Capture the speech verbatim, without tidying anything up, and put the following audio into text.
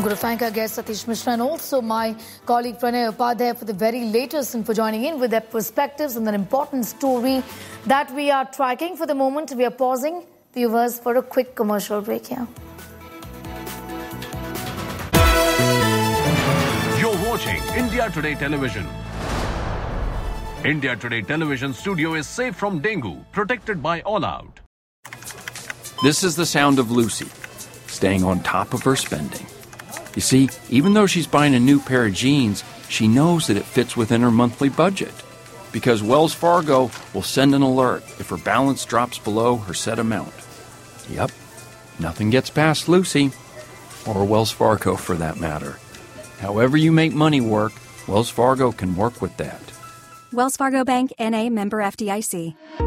going to thank our guest Satish Mishra and also my colleague Pranay Upadhyay for the very latest and for joining in with their perspectives on an important story that we are tracking. For the moment, we are pausing, viewers, for a quick commercial break here. You're watching India Today Television. India Today Television studio is safe from dengue, protected by All Out. This is the sound of Lucy, staying on top of her spending. You see, even though she's buying a new pair of jeans, she knows that it fits within her monthly budget. Because Wells Fargo will send an alert if her balance drops below her set amount. Yep, nothing gets past Lucy, or Wells Fargo for that matter. However you make money work, Wells Fargo can work with that. Wells Fargo Bank, N A, member F D I C.